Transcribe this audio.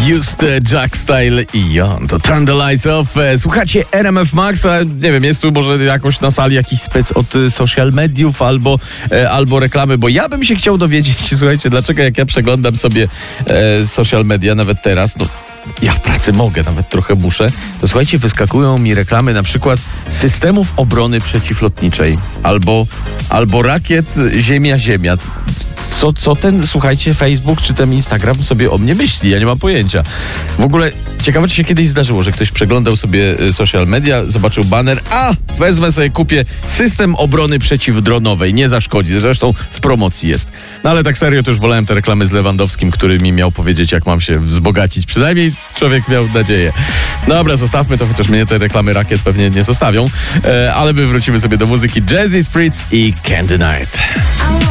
Used, Jack Style i Jon. To Turn the Lights Off. Słuchacie RMF Max, a nie wiem, jest tu może jakoś na sali jakiś spec od social mediów albo reklamy, bo ja bym się chciał dowiedzieć, słuchajcie, dlaczego jak ja przeglądam sobie social media, nawet teraz, no ja w pracy mogę, nawet trochę muszę, to słuchajcie, wyskakują mi reklamy na przykład systemów obrony przeciwlotniczej albo rakiet Ziemia-Ziemia. Co ten, słuchajcie, Facebook czy ten Instagram sobie o mnie myśli? Ja nie mam pojęcia. W ogóle ciekawe, czy się kiedyś zdarzyło, że ktoś przeglądał sobie social media, zobaczył baner, wezmę sobie, kupię system obrony przeciwdronowej, nie zaszkodzi, zresztą w promocji jest. No ale tak serio, to już wolałem te reklamy z Lewandowskim, który mi miał powiedzieć, jak mam się wzbogacić. Przynajmniej człowiek miał nadzieję. Dobra, zostawmy to, chociaż mnie te reklamy rakiet pewnie nie zostawią, ale my wrócimy sobie do muzyki. Jazzy Spritz i Candy Night.